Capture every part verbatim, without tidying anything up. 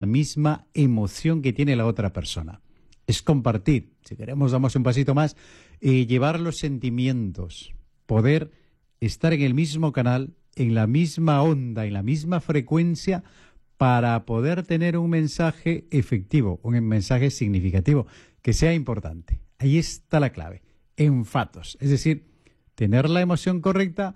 misma emoción que tiene la otra persona. Es compartir, si queremos damos un pasito más, eh, llevar los sentimientos, poder estar en el mismo canal, en la misma onda, en la misma frecuencia, para poder tener un mensaje efectivo, un mensaje significativo, que sea importante. Ahí está la clave, enfatos, es decir, tener la emoción correcta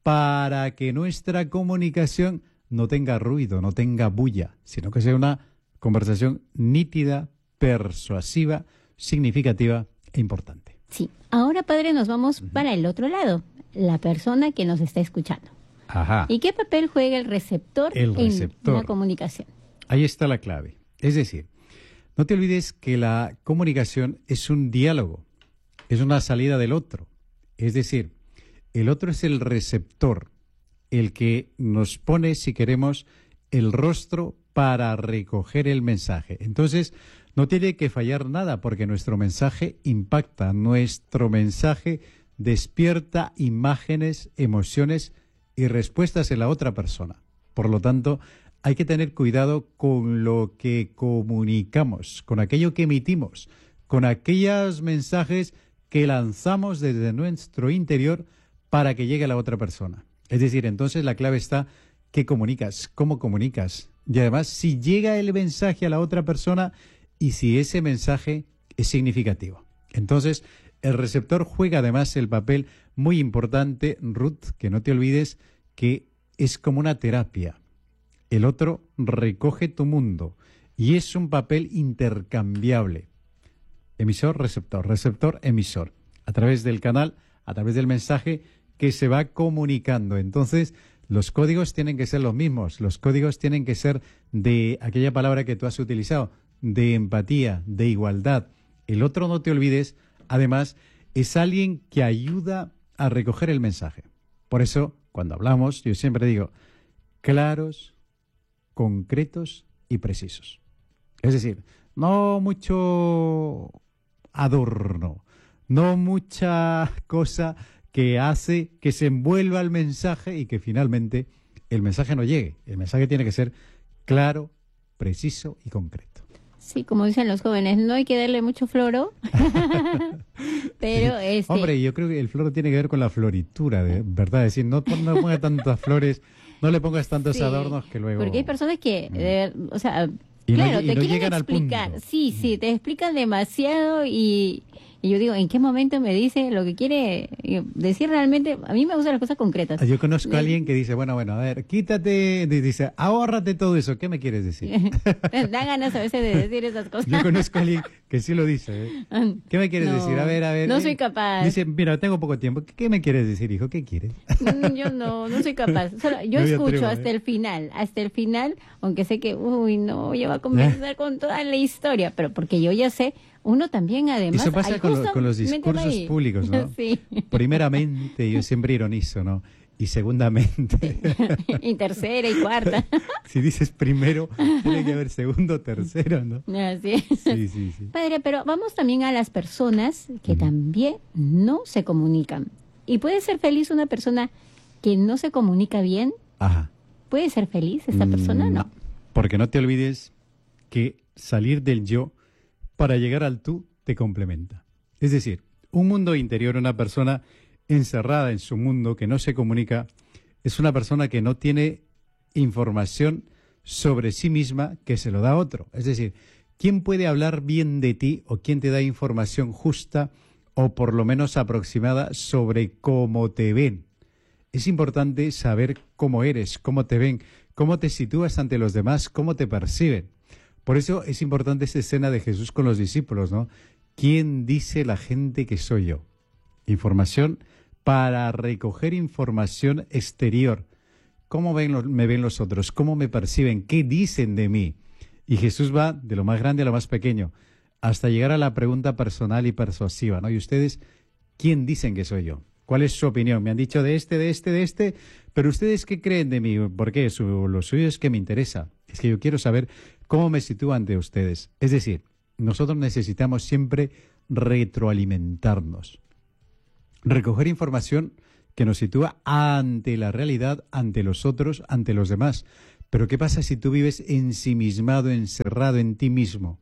para que nuestra comunicación no tenga ruido, no tenga bulla, sino que sea una conversación nítida, persuasiva, significativa e importante. Sí, ahora, padre, nos vamos uh-huh. para el otro lado, la persona que nos está escuchando. Ajá. ¿Y qué papel juega el receptor, el receptor en la comunicación? Ahí está la clave. Es decir, no te olvides que la comunicación es un diálogo, es una salida del otro. Es decir, el otro es el receptor, el que nos pone, si queremos, el rostro para recoger el mensaje. Entonces, no tiene que fallar nada porque nuestro mensaje impacta, nuestro mensaje despierta imágenes, emociones y respuestas en la otra persona. Por lo tanto, hay que tener cuidado con lo que comunicamos, con aquello que emitimos, con aquellos mensajes que lanzamos desde nuestro interior para que llegue a la otra persona. Es decir, entonces la clave está qué comunicas, cómo comunicas y además si llega el mensaje a la otra persona y si ese mensaje es significativo. Entonces, el receptor juega además el papel muy importante, Ruth, que no te olvides que es como una terapia. El otro recoge tu mundo y es un papel intercambiable. Emisor, receptor, receptor, emisor. A través del canal, a través del mensaje que se va comunicando. Entonces, los códigos tienen que ser los mismos. Los códigos tienen que ser de aquella palabra que tú has utilizado, de empatía, de igualdad. El otro, no te olvides, además, es alguien que ayuda a recoger el mensaje. Por eso, cuando hablamos, yo siempre digo, claros, concretos y precisos. Es decir, no mucho adorno, no mucha cosa que hace que se envuelva el mensaje y que finalmente el mensaje no llegue. El mensaje tiene que ser claro, preciso y concreto. Sí, como dicen los jóvenes, no hay que darle mucho floro, pero este... Hombre, yo creo que el floro tiene que ver con la floritura, de verdad, es decir, no, no ponga tantas flores, no le pongas tantos sí, adornos que luego... Porque hay personas que, mm. eh, o sea, y claro, no, y te no quieren llegan explicar, al punto. sí, sí, te explican demasiado y... Y yo digo, ¿en qué momento me dice lo que quiere decir realmente? A mí me gustan las cosas concretas. Yo conozco a alguien que dice, bueno, bueno, a ver, quítate, dice, ahórrate todo eso, ¿qué me quieres decir? Da ganas a veces de decir esas cosas. Yo conozco a alguien que sí lo dice, ¿eh? ¿Qué me quieres no, decir? A ver, a ver. No eh. soy capaz. Dice, mira, tengo poco tiempo, ¿qué me quieres decir, hijo? ¿Qué quieres? Yo no, no soy capaz. Solo, yo no escucho atrevo, hasta ¿eh? el final, hasta el final, aunque sé que, uy, no, ya va a comenzar ¿Eh? con toda la historia, pero porque yo ya sé... Uno también, además... Eso pasa con, lo, con los discursos públicos, ¿no? Sí. Primeramente, yo siempre ironizo, ¿no? Y segundamente... y tercera y cuarta. Si dices primero, tiene que haber segundo, tercero, ¿no? Así es. Sí, sí, sí. Padre, pero vamos también a las personas que uh-huh. también no se comunican. ¿Y puede ser feliz una persona que no se comunica bien? Ajá. ¿Puede ser feliz esta persona? Mm, no. no. Porque no te olvides que salir del yo para llegar al tú te complementa. Es decir, un mundo interior, una persona encerrada en su mundo que no se comunica, es una persona que no tiene información sobre sí misma que se lo da a otro. Es decir, ¿quién puede hablar bien de ti o quién te da información justa o por lo menos aproximada sobre cómo te ven? Es importante saber cómo eres, cómo te ven, cómo te sitúas ante los demás, cómo te perciben. Por eso es importante esta escena de Jesús con los discípulos, ¿no? ¿Quién dice la gente que soy yo? Información para recoger información exterior. ¿Cómo ven los, me ven los otros? ¿Cómo me perciben? ¿Qué dicen de mí? Y Jesús va de lo más grande a lo más pequeño, hasta llegar a la pregunta personal y persuasiva, ¿no? ¿Y ustedes quién dicen que soy yo? ¿Cuál es su opinión? Me han dicho de este, de este, de este, pero ¿ustedes qué creen de mí? ¿Por qué? Su, lo suyo es que me interesa. Es que yo quiero saber cómo me sitúo ante ustedes. Es decir, nosotros necesitamos siempre retroalimentarnos. Recoger información que nos sitúa ante la realidad, ante los otros, ante los demás. Pero ¿qué pasa si tú vives ensimismado, encerrado en ti mismo?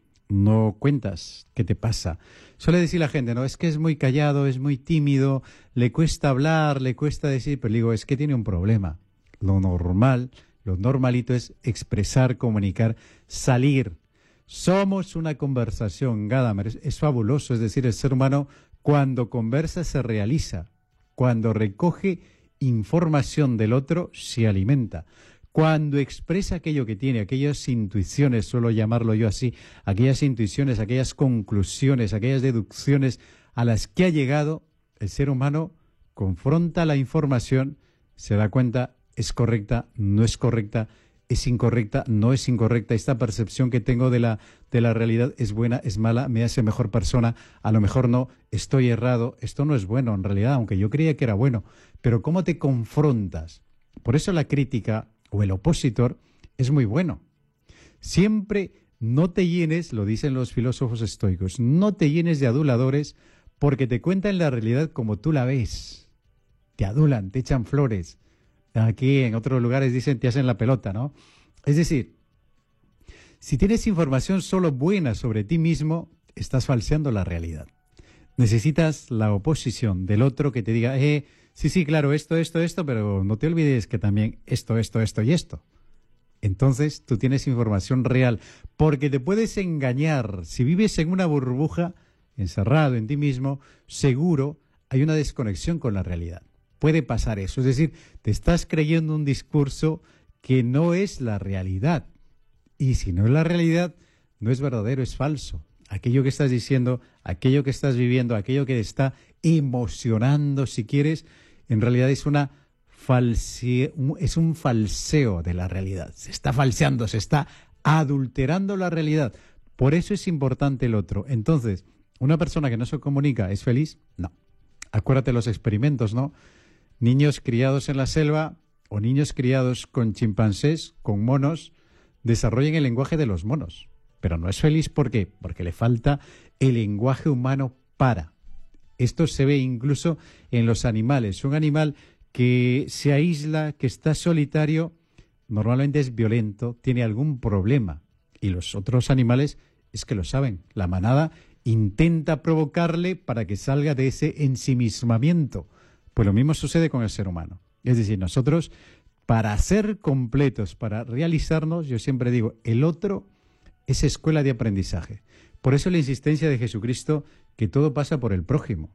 No cuentas qué te pasa. Suele decir la gente, no, es que es muy callado, es muy tímido, le cuesta hablar, le cuesta decir, pero digo, es que tiene un problema. Lo normal, lo normalito es expresar, comunicar, salir. Somos una conversación, Gadamer, es, es fabuloso, es decir, el ser humano cuando conversa se realiza, cuando recoge información del otro se alimenta. Cuando expresa aquello que tiene, aquellas intuiciones, suelo llamarlo yo así, aquellas intuiciones, aquellas conclusiones, aquellas deducciones a las que ha llegado, el ser humano confronta la información, se da cuenta, es correcta, no es correcta, es incorrecta, no es incorrecta, esta percepción que tengo de la, de la realidad es buena, es mala, me hace mejor persona, a lo mejor no, estoy errado, esto no es bueno en realidad, aunque yo creía que era bueno, pero ¿cómo te confrontas? Por eso la crítica o el opositor es muy bueno. Siempre no te llenes, lo dicen los filósofos estoicos, no te llenes de aduladores porque te cuentan la realidad como tú la ves. Te adulan, te echan flores. Aquí en otros lugares dicen te hacen la pelota, ¿no? Es decir, si tienes información solo buena sobre ti mismo, estás falseando la realidad. Necesitas la oposición del otro que te diga, eh, sí, sí, claro, esto, esto, esto, pero no te olvides que también esto, esto, esto y esto. Entonces tú tienes información real, porque te puedes engañar. Si vives en una burbuja, encerrado en ti mismo, seguro hay una desconexión con la realidad. Puede pasar eso, es decir, te estás creyendo un discurso que no es la realidad. Y si no es la realidad, no es verdadero, es falso. Aquello que estás diciendo, aquello que estás viviendo, aquello que te está emocionando, si quieres, en realidad es una false, es un falseo de la realidad. Se está falseando, se está adulterando la realidad. Por eso es importante el otro. Entonces, ¿una persona que no se comunica es feliz? No. Acuérdate los experimentos, ¿no? Niños criados en la selva o niños criados con chimpancés, con monos, desarrollan el lenguaje de los monos. Pero no es feliz, ¿por qué? Porque le falta el lenguaje humano para. Esto se ve incluso en los animales. Un animal que se aísla, que está solitario, normalmente es violento, tiene algún problema. Y los otros animales es que lo saben. La manada intenta provocarle para que salga de ese ensimismamiento. Pues lo mismo sucede con el ser humano. Es decir, nosotros, para ser completos, para realizarnos, yo siempre digo, el otro es escuela de aprendizaje. Por eso la insistencia de Jesucristo que todo pasa por el prójimo.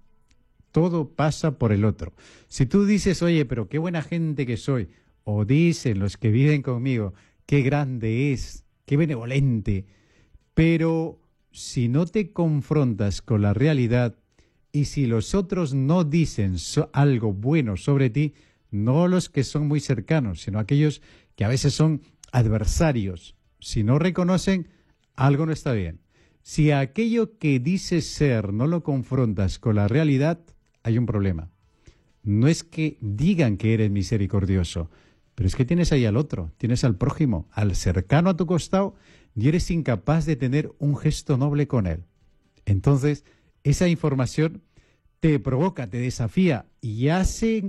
Todo pasa por el otro. Si tú dices, oye, pero qué buena gente que soy, o dicen los que viven conmigo, qué grande es, qué benevolente, pero si no te confrontas con la realidad y si los otros no dicen so- algo bueno sobre ti, no los que son muy cercanos, sino aquellos que a veces son adversarios, si no reconocen, algo no está bien. Si aquello que dices ser no lo confrontas con la realidad, hay un problema. No es que digan que eres misericordioso, pero es que tienes ahí al otro, tienes al prójimo, al cercano a tu costado, y eres incapaz de tener un gesto noble con él. Entonces, esa información te provoca, te desafía y hace,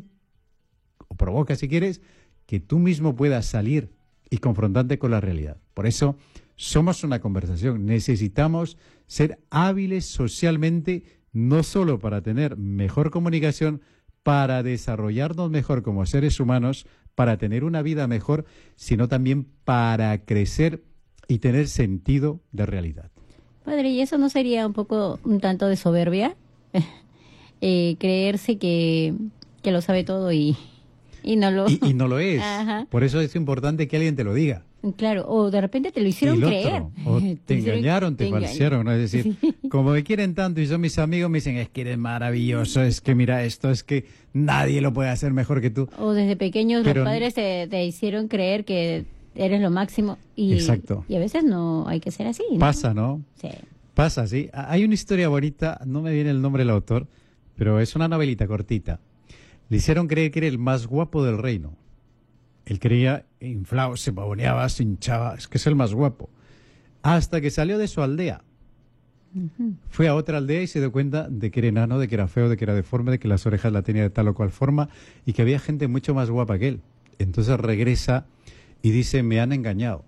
o provoca si quieres, que tú mismo puedas salir y confrontarte con la realidad. Por eso, somos una conversación. Necesitamos ser hábiles socialmente, no solo para tener mejor comunicación, para desarrollarnos mejor como seres humanos, para tener una vida mejor, sino también para crecer y tener sentido de realidad. Padre, ¿y eso no sería un poco, un tanto de soberbia? eh, creerse que, que lo sabe todo y, y no lo... Y, y no lo es. Ajá. Por eso es importante que alguien te lo diga. Claro, o de repente te lo hicieron otro, creer. o te, te engañaron, te, te falsearon, ¿no? Es decir, sí. Como me quieren tanto y son mis amigos, me dicen, es que eres maravilloso, es que mira esto, es que nadie lo puede hacer mejor que tú. O desde pequeños Pero, los padres te, te hicieron creer que eres lo máximo y, exacto. Y a veces no hay que ser así, ¿no? Pasa, ¿no? Sí. Pasa, sí. Hay una historia bonita, no me viene el nombre del autor, pero es una novelita cortita. Le hicieron creer que era el más guapo del reino. Él creía inflado, se pavoneaba, se hinchaba, es que es el más guapo. Hasta que salió de su aldea. Uh-huh. Fue a otra aldea y se dio cuenta de que era enano, de que era feo, de que era deforme, de que las orejas la tenía de tal o cual forma y que había gente mucho más guapa que él. Entonces regresa y dice, me han engañado.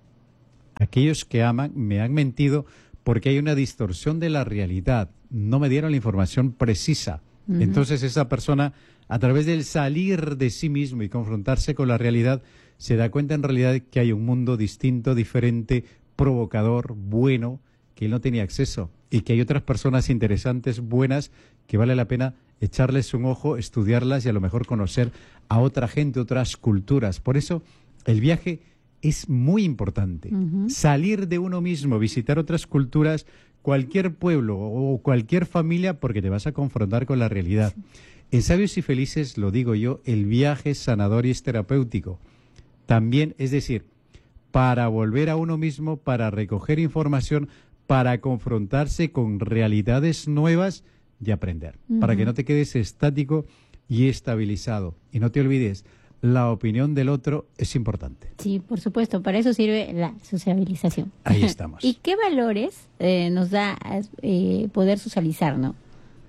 Aquellos que aman me han mentido porque hay una distorsión de la realidad. No me dieron la información precisa. Uh-huh. Entonces esa persona, a través del salir de sí mismo y confrontarse con la realidad, se da cuenta en realidad que hay un mundo distinto, diferente, provocador, bueno, que él no tenía acceso. Y que hay otras personas interesantes, buenas, que vale la pena echarles un ojo, estudiarlas y a lo mejor conocer a otra gente, otras culturas. Por eso el viaje es muy importante. Uh-huh. Salir de uno mismo, visitar otras culturas, cualquier pueblo o cualquier familia, porque te vas a confrontar con la realidad. Sí. En Sabios y Felices, lo digo yo, el viaje es sanador y es terapéutico. También, es decir, para volver a uno mismo, para recoger información, para confrontarse con realidades nuevas y aprender. Uh-huh. Para que no te quedes estático y estabilizado. Y no te olvides, la opinión del otro es importante. Sí, por supuesto, para eso sirve la sociabilización. Ahí estamos. ¿Y qué valores eh, nos da eh, poder socializar, no?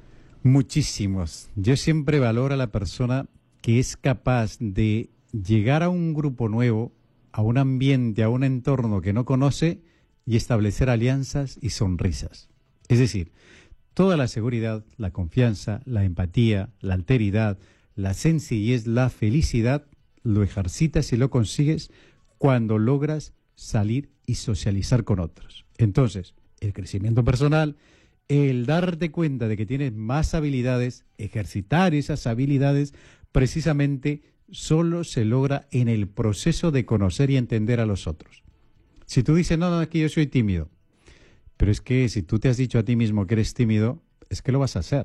Muchísimos. Yo siempre valoro a la persona que es capaz de llegar a un grupo nuevo, a un ambiente, a un entorno que no conoce y establecer alianzas y sonrisas. Es decir, toda la seguridad, la confianza, la empatía, la alteridad, la sencillez, la felicidad, lo ejercitas y lo consigues cuando logras salir y socializar con otros. Entonces, el crecimiento personal, el darte cuenta de que tienes más habilidades, ejercitar esas habilidades, precisamente solo se logra en el proceso de conocer y entender a los otros. Si tú dices, no, no, es que yo soy tímido, pero es que si tú te has dicho a ti mismo que eres tímido, es que lo vas a hacer.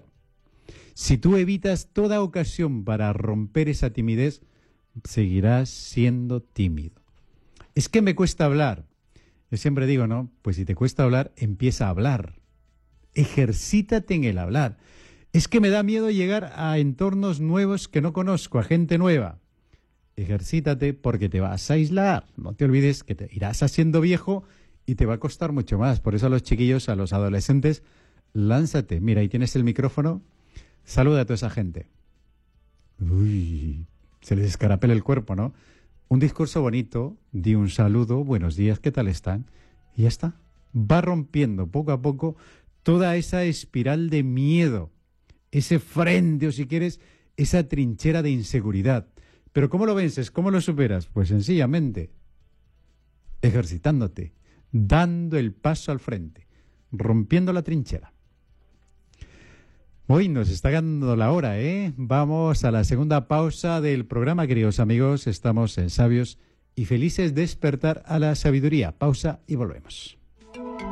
Si tú evitas toda ocasión para romper esa timidez, seguirás siendo tímido. Es que me cuesta hablar. Yo siempre digo, no, pues si te cuesta hablar, empieza a hablar. Ejercítate en el hablar. Es que me da miedo llegar a entornos nuevos que no conozco, a gente nueva. Ejercítate porque te vas a aislar. No te olvides que te irás haciendo viejo y te va a costar mucho más. Por eso a los chiquillos, a los adolescentes, lánzate. Mira, ahí tienes el micrófono. Saluda a toda esa gente. Uy, se les escarapela el cuerpo, ¿no? Un discurso bonito, di un saludo, buenos días, ¿qué tal están? Y ya está. Va rompiendo poco a poco toda esa espiral de miedo, ese frente, o si quieres, esa trinchera de inseguridad. Pero ¿cómo lo vences? ¿Cómo lo superas? Pues sencillamente, ejercitándote, dando el paso al frente, rompiendo la trinchera. Hoy nos está ganando la hora, ¿eh? Vamos a la segunda pausa del programa, queridos amigos. Estamos en Sabios y Felices, despertar a la sabiduría. Pausa y volvemos.